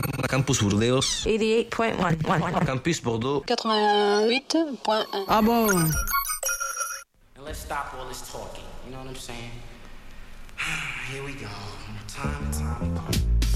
Campus Burdeos. 88.1. Campus Bordeaux. 88.1. Ah bon? And let's stop all this talking. You know what I'm saying? Here we go. Time and time again.